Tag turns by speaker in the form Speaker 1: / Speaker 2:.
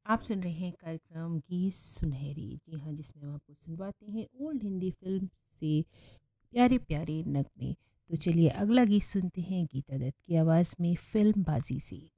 Speaker 1: आप सुन रहे हैं कार्यक्रम गीत सुनहरी। जी हाँ, जिसमें हम आपको सुनवाते हैं ओल्ड हिंदी फिल्म से प्यारे प्यारे नगमे। तो चलिए अगला गीत सुनते हैं गीता दत्त की आवाज़ में फिल्म बाजी से।